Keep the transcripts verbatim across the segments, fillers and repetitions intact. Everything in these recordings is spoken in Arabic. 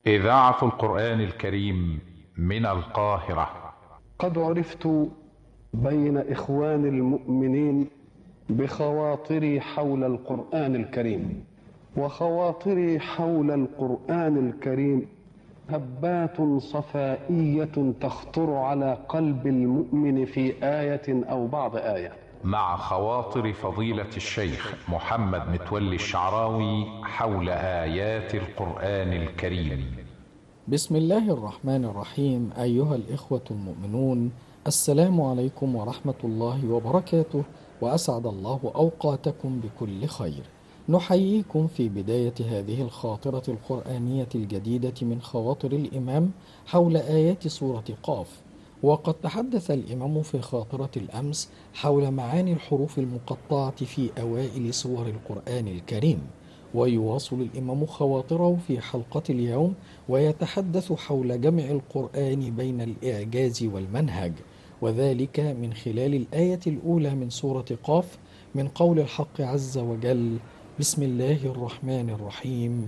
إذاعة القرآن الكريم من القاهرة. قد عرفت بين إخوان المؤمنين بخواطري حول القرآن الكريم، وخواطري حول القرآن الكريم هبات صفائية تخطر على قلب المؤمن في آية أو بعض آية. مع خواطر فضيلة الشيخ محمد متولي الشعراوي حول آيات القرآن الكريم. بسم الله الرحمن الرحيم. أيها الإخوة المؤمنون، السلام عليكم ورحمة الله وبركاته، وأسعد الله أوقاتكم بكل خير. نحييكم في بداية هذه الخاطرة القرآنية الجديدة من خواطر الإمام حول آيات سورة قاف. وقد تحدث الإمام في خاطرة الأمس حول معاني الحروف المقطعة في أوائل سور القرآن الكريم، ويواصل الإمام خواطره في حلقة اليوم ويتحدث حول جمع القرآن بين الإعجاز والمنهج، وذلك من خلال الآية الأولى من سورة قاف من قول الحق عز وجل: بسم الله الرحمن الرحيم،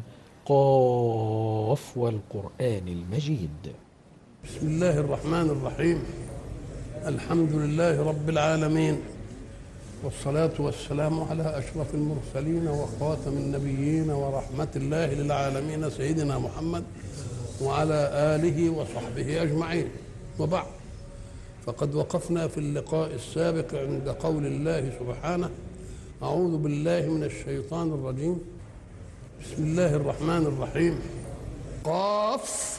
قاف والقرآن المجيد. بسم الله الرحمن الرحيم. الحمد لله رب العالمين، والصلاة والسلام على أشرف المرسلين وخاتم النبيين ورحمة الله للعالمين سيدنا محمد وعلى آله وصحبه أجمعين، وبعد. فقد وقفنا في اللقاء السابق عند قول الله سبحانه: أعوذ بالله من الشيطان الرجيم، بسم الله الرحمن الرحيم، قاف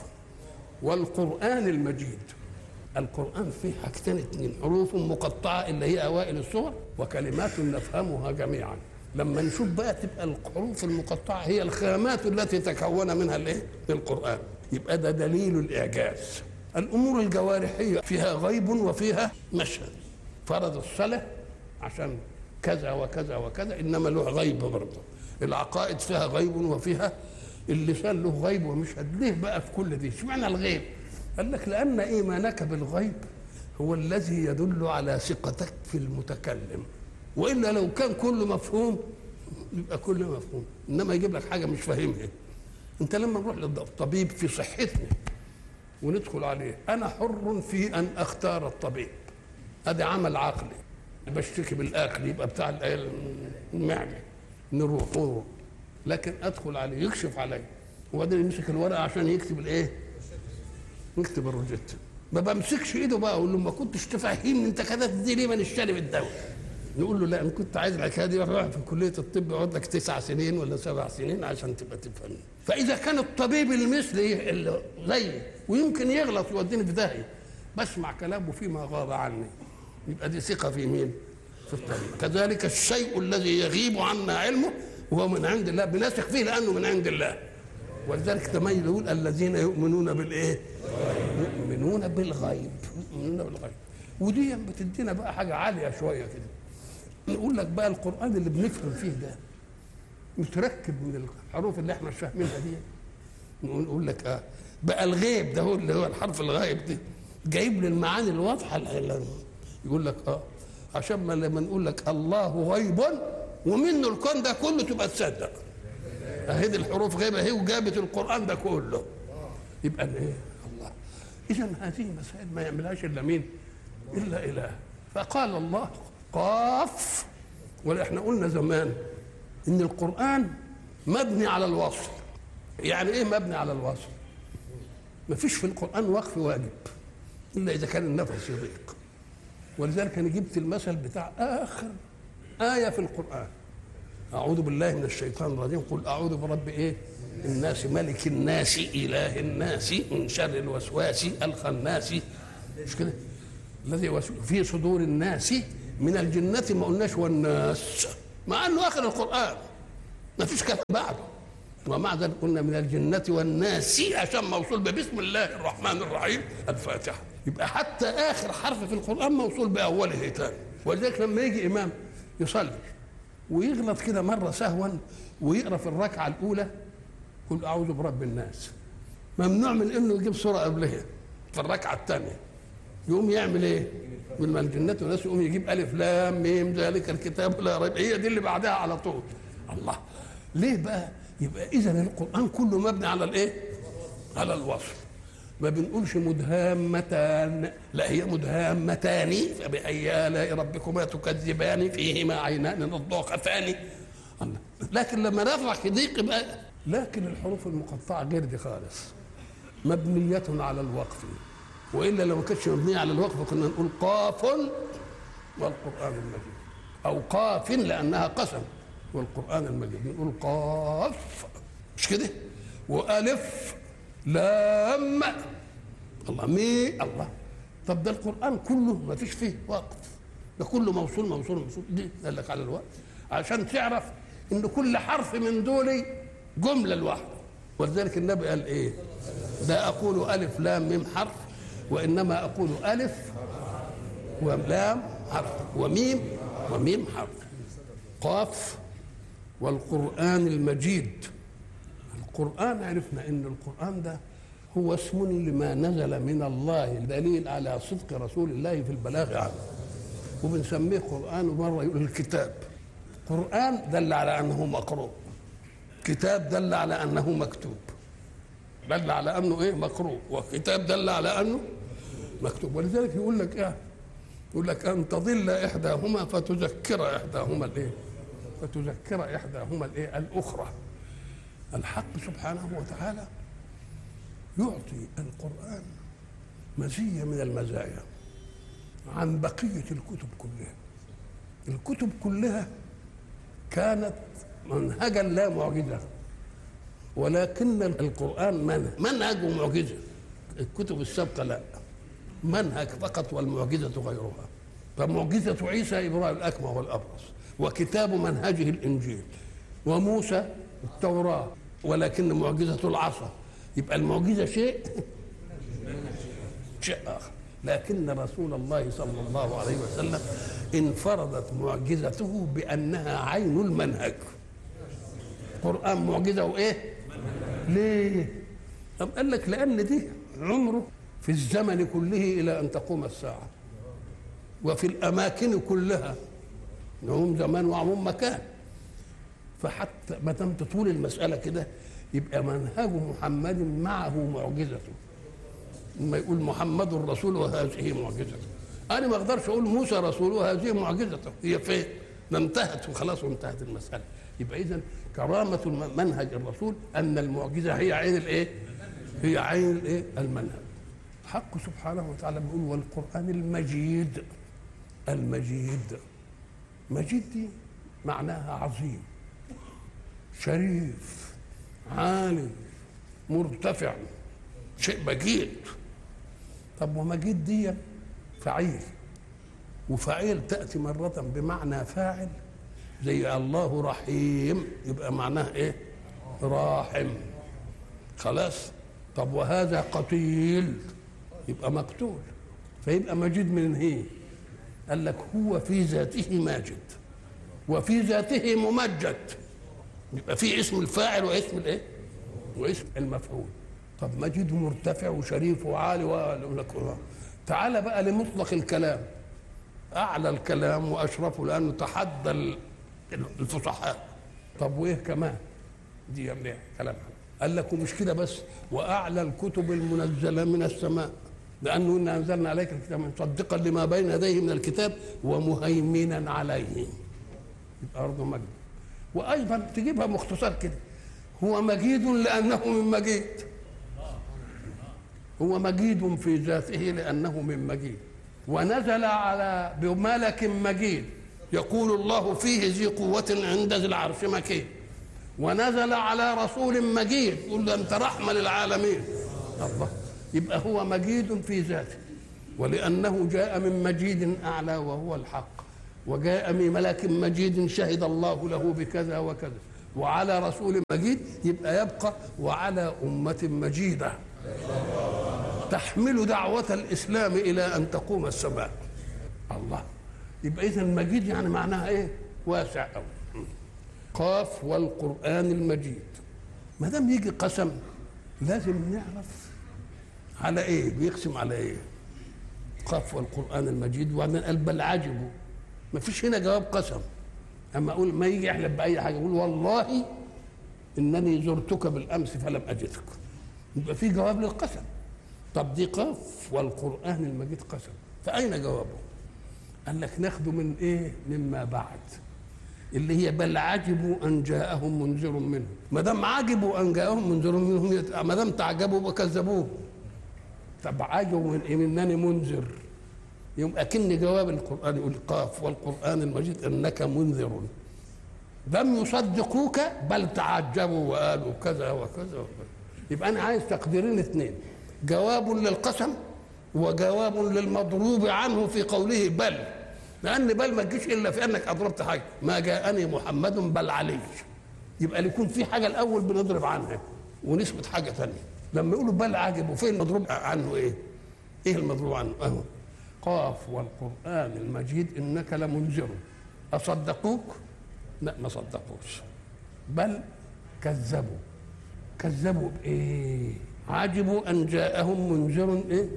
والقرآن المجيد. القرآن فيه حاجتين اتنين، حروف مقطعة اللي هي أوائل السور، وكلمات نفهمها جميعا. لما نشوف بقى تبقى الحروف المقطعة هي الخامات التي تكون منها الايه؟ القرآن. يبقى ده دليل الإعجاز. الأمور الجوارحية فيها غيب وفيها مشهد. فرض الصلاة عشان كذا وكذا وكذا، إنما له غيب برضه. العقائد فيها غيب وفيها اللسان له غيب ومشهد. ليه بقى في كل دي؟ اشمعنى الغيب؟ قال لك لأن إيمانك بالغيب هو الذي يدل على ثقتك في المتكلم، وإلا لو كان كله مفهوم يبقى كله مفهوم، إنما يجيب لك حاجة مش فاهمها. أنت لما نروح للطبيب في صحتنا وندخل عليه، أنا حر في أن أختار الطبيب، هذا عمل عقلي. بشتكي بالآكل يبقى بتاع المعدة، نروح نروح لكن أدخل عليه يكشف علي وبعدين يمسك الورقة عشان يكتب الإيه؟ يكتب الروجيت. ما بمسكش ايده بقى اقول له ما كنتش تفهمني انت كده تدي ليه من الشارب الدواء. نقول له لا، انا كنت عايز الحكايه دي اروح في كليه الطب يقعد لك تسع سنين ولا سبع سنين عشان تبقى تفهمني. فاذا كان الطبيب المثلي اللي زيي ويمكن يغلط يوديني في داهيه، بسمع كلامه فيما غاب عني، يبقى دي ثقه في مين؟ في الطبيب. كذلك الشيء الذي يغيب عنا علمه وهو من عند الله بنثق فيه لانه من عند الله. ولذلك تميز يقول الذين يؤمنون بالايه؟ يؤمنون بالغيب. يؤمنون بالغيب. ودي بتدينا بقى حاجه عاليه شويه كده. نقول لك بقى القران اللي بنفهم فيه ده متركب من الحروف اللي احنا مش فاهمينها دي. نقول لك اه بقى الغيب ده هو اللي هو الحرف الغائب ده جايب لي المعاني الواضحه. يقول لك اه عشان ما لما نقول لك الله غيب ومنه الكون ده كله تبقى تصدق. اهي دي الحروف غيبه اهي وجابت القران ده كله. يبقى ايه؟ الله. اذا هذه مسائل ما يعملهاش الا مين؟ الا اله. فقال الله قاف. واحنا قلنا زمان ان القران مبني على الوصل. يعني ايه مبني على الوصل؟ ما فيش في القران وقف واجب الا اذا كان النفس يضيق. ولذلك انا جبت المثل بتاع اخر ايه في القران: أعوذ بالله من الشيطان الرجيم، قل أعوذ برب إيه؟ الناس، ملك الناس، إله الناس، من شر الوسواس الخناس. مش كده؟ الذي في صدور الناس من الجنة. ما قلناش والناس، مع أنه آخر القرآن ما فيش كلام بعده، ومع ذلك قلنا من الجنة والناس عشان موصول ببسم الله الرحمن الرحيم الفاتحة. يبقى حتى آخر حرف في القرآن موصول بأوله تاني. ولذلك لما يجي إمام يصلي ويغلط كده مره سهوا ويقرا في الركعه الاولى قل اعوذ برب الناس، ممنوع من انه يجيب سوره قبلها في الركعه الثانيه. يقوم يعمل ايه؟ من الجنه والناس يقوم يجيب الف لام ميم ذلك الكتاب لا ريب، هي دي اللي بعدها على طول. الله. ليه بقى؟ يبقى اذا القران كله مبني على الايه؟ على الوصف. ما بنقولش مدهامتان، لا هي مدهامتان. فبأي آلاء ربكما تكذبان فيهما عينان نضاختان. لكن لما نرفع صديق بقى، لكن الحروف المقطعة غير دي خالص، مبنية على الوقف. وإلا لو ما كانتش مبنية على الوقف كنا نقول قاف والقرآن المجيد، أو قاف لأنها قسم والقرآن المجيد نقول قاف، مش كده؟ وألف لام الله مي الله. طب ده القرآن كله ما فيش فيه وقف، ده كله موصول موصول موصول. دي قال لك على الوقت عشان تعرف ان كل حرف من دول جمله لوحده. ولذلك النبي قال ايه؟ لا اقول الف لام ميم حرف، وانما اقول الف ولام حرف وميم وميم حرف. قاف والقرآن المجيد. القرآن عرفنا ان القرآن ده هو اسم لما نزل من الله، دليل على صدق رسول الله في البلاغ عنه. وبنسميه قرآن، ومره يقول الكتاب. قرآن دل على انه مقروء، كتاب دل على انه مكتوب، دل على انه ايه؟ مقروء. وكتاب دل على انه مكتوب. ولذلك يقول لك ايه؟ يقول لك ان تضل احداهما فتذكر احداهما الايه؟ فتذكر احداهما الايه؟ الاخرى. الحق سبحانه وتعالى يعطي القرآن مزية من المزايا عن بقية الكتب كلها. الكتب كلها كانت منهجا لا معجزة، ولكن القرآن منهج منهج ومعجزة. الكتب السابقة لا، منهج فقط والمعجزة غيرها. فمعجزة عيسى إبراء الأكمه والأبرص، وكتاب منهجه الإنجيل، وموسى التوراة، ولكن معجزة العصا. يبقى المعجزة شيء شيء آخر. لكن رسول الله صلى الله عليه وسلم انفردت معجزته بأنها عين المنهج. القرآن معجزة وإيه؟ ليه؟ أم قال لك لأن دي عمره في الزمن كله إلى أن تقوم الساعة، وفي الأماكن كلها، عموم زمان وعموم مكان. فحتى ما دام تطول المسألة كده يبقى منهج محمد معه معجزته. لما يقول محمد رسول وهذه معجزته، انا ما اقدرش اقول موسى رسول وهذه معجزته. هي فين؟ انتهت وخلاص وانتهت المساله. يبقى اذا كرامه منهج الرسول ان المعجزه هي عين الايه؟ هي عين الايه؟ المنهج. حق سبحانه وتعالى بيقول والقران المجيد. المجيد مجيد دي معناها عظيم، شريف، عالي، مرتفع، شيء مجيد. طب ومجيد دي فعيل، وفعيل تأتي مرة بمعنى فاعل، زي الله رحيم يبقى معناه ايه؟ راحم. خلاص. طب وهذا قتيل يبقى مقتول، فيبقى مجيد من هي. قال لك هو في ذاته ماجد وفي ذاته ممجد. يبقى في اسم الفاعل واسم الايه؟ واسم المفعول. طب مجيد مرتفع وشريف وعالي و... تعال بقى لمطلق الكلام، اعلى الكلام واشرفه لانه تحدى الفصحاء. طب وايه كمان؟ دي يعني كلام. قال لك ومش كده بس، واعلى الكتب المنزله من السماء، لانه انا انزلنا عليك الكتاب مصدقا لما بين يديه من الكتاب ومهيمنا عليه. يبقى برضه مجد. وايضا تجيبها مختصر كده، هو مجيد لانه من مجيد. هو مجيد في ذاته لانه من مجيد. ونزل على بملك مجيد يقول الله فيه ذي قوة عند ذي العرش مكين. ونزل على رسول مجيد يقول له انت رحمة للعالمين. الله. يبقى هو مجيد في ذاته، ولانه جاء من مجيد اعلى وهو الحق، وجاء من ملك مجيد شهد الله له بكذا وكذا، وعلى رسول مجيد يبقى يبقى وعلى أمة مجيدة تحمل دعوة الإسلام إلى أن تقوم السماء. الله. يبقى إذن مجيد يعني معناها إيه؟ واسع أوي. قاف والقرآن المجيد. ما دام يجي قسم لازم نعرف على إيه بيقسم، على إيه. قاف والقرآن المجيد. وبعدين قال بل عجبوا. ما فيش هنا جواب قسم. اما اقول ما يجي يحلف باي حاجه يقول والله انني زرتك بالامس فلم اجدك، يبقى في جواب للقسم. طب دي قاف والقرآن المجيد قسم، فأين جوابه؟ قال لك ناخده من إيه؟ مما بعد، اللي هي بل عجبوا أن جاءهم منذر منهم. ما دام عجبوا أن جاءهم منذر منهم، ما دام تعجبوا وكذبوه. طب عجبوا من إيه؟ منني منذر. يوم أكن جواب القرآن يقول قاف والقرآن المجيد إنك منذر. لم يصدقوك بل تعجبوا وقالوا كذا وكذا وكذا. يبقى أنا عايز تقديرين اثنين، جواب للقسم وجواب للمضروب عنه في قوله بل، لأن بل ما تجيش إلا في أنك أضربت حاجة، ما جاءني محمد بل علي. يبقى يكون في حاجة الأول بنضرب عنها ونثبت حاجة ثانية. لما يقولوا بل عجب، وفين المضروب عنه إيه؟ إيه المضروب عنه؟ أهو قاف والقرآن المجيد إنك لمنذر. أصدقوك؟ لا ما صدقوش، بل كذبوا. كذبوا بإيه؟ عجبوا أن جاءهم منذر إيه؟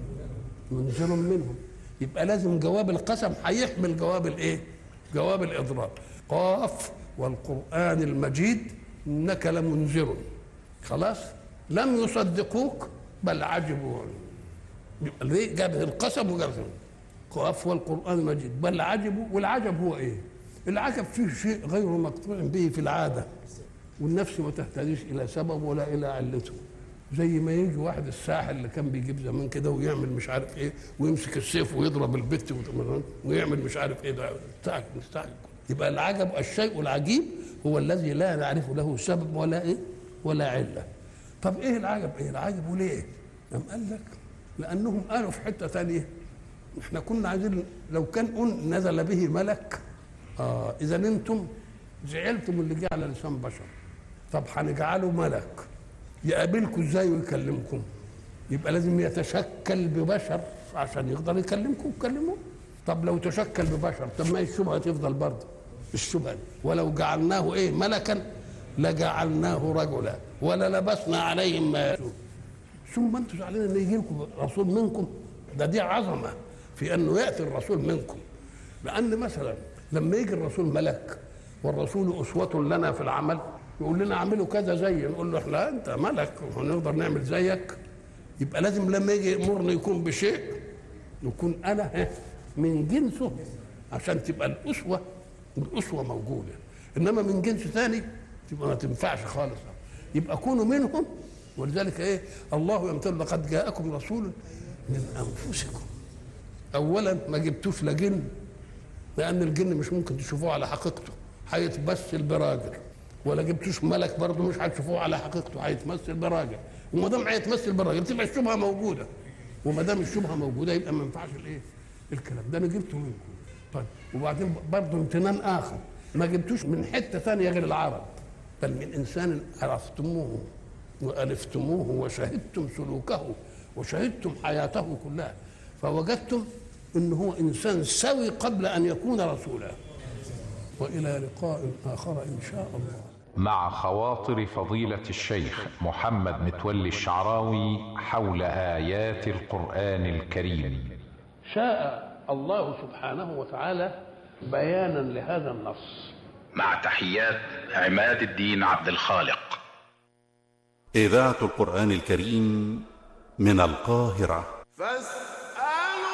منذر منهم. يبقى لازم جواب القسم هيحمل جواب الإيه؟ جواب الإضراب. قاف والقرآن المجيد إنك لمنذر. خلاص؟ لم يصدقوك بل عجبوا. يبقى ليه جاب القسم وجاب قاف والقرآن المجيد بل عجبوا. والعجب هو إيه؟ العجب فيه شيء غير مقطوع به في العادة، والنفس ما تهتديش إلى سبب ولا إلى علته. زي ما يجي واحد الساحل اللي كان بيجيب زمان كده ويعمل مش عارف ايه، ويمسك السيف ويضرب البت ويعمل مش عارف ايه، ده مستعجب مستعجب. يبقى العجب الشيء العجيب هو الذي لا نعرف له سبب ولا ايه ولا عله. طب ايه العجب؟ ايه العجب وليه؟ قام قال لك لانهم قالوا في حته ثانيه احنا كنا عايزين لو كان نزل به ملك، اه اذا انتم زعلتم اللي جه على لسان بشر، طب هنجعله ملك يقابلكم ازاي ويكلمكم؟ يبقى لازم يتشكل ببشر عشان يقدر يكلمكم ويكلموه. طب لو تشكل ببشر، طب ما الشبهه تفضل برضه الشبهه. ولو جعلناه ايه ملكا لجعلناه رجلا ولا لبسنا عليهم ما يلبسون. ثم انتم زعلانين ان يجي لكم رسول منكم؟ ده دي عظمه في انه ياتي الرسول منكم. لان مثلا لما يجي الرسول ملك والرسول اسوه لنا في العمل، يقول لنا اعملوا كذا زي، نقول له احنا انت ملك وهنقدر نعمل زيك. يبقى لازم لما يجي يامرنا يكون بشيء يكون انا من جنسه عشان تبقى الاسوه الاسوه موجوده. انما من جنس ثاني تبقى ما تنفعش خالص. يبقى كونوا منهم. ولذلك ايه الله يمتن لقد جاءكم رسول من انفسكم. اولا ما جبتوش لجن، لان الجن مش ممكن تشوفوه على حقيقته، هيتمثل براجل. ولا جبتوش ملك برضه مش هتشوفوه على حقيقته، هيتمثل براجل. وما دام هيتمثل براجل تبقى الشبهه موجوده، وما دام الشبهه موجوده يبقى ما ينفعش الايه؟ الكلام ده انا جبته منكم. طيب وبعدين برضه امتنان اخر، ما جبتوش من حته ثانيه غير العرب، بل من انسان عرفتموه والفتموه وشهدتم سلوكه وشهدتم حياته كلها، فوجدتم انه هو انسان سوي قبل ان يكون رسولا. والى لقاء اخر ان شاء الله. مع خواطر فضيلة الشيخ محمد متولي الشعراوي حول آيات القرآن الكريم. شاء الله سبحانه وتعالى بيانا لهذا النص. مع تحيات عماد الدين عبد الخالق. إذاعة القرآن الكريم من القاهرة.